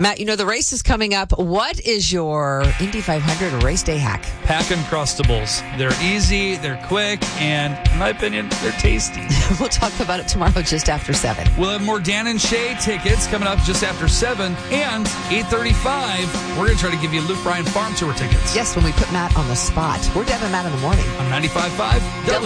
Matt, you know the race is coming up. What is your Indy 500 race day hack? Pack Uncrustables. They're easy, they're quick, and in my opinion, they're tasty. We'll talk about it tomorrow just after 7. We'll have more Dan and Shay tickets coming up just after 7. And 8:35, we're going to try to give you Luke Bryan Farm Tour tickets. Yes, when we put Matt on the spot. We're Deb and Matt in the morning. On 95.5.